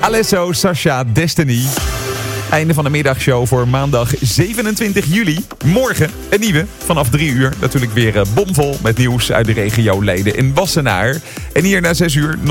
Alesso, Sasha, Destiny. Einde van de middagshow voor maandag 27 juli. Morgen een nieuwe, vanaf 3 uur. Natuurlijk weer bomvol met nieuws uit de regio Leiden en Wassenaar. En hier na 6 uur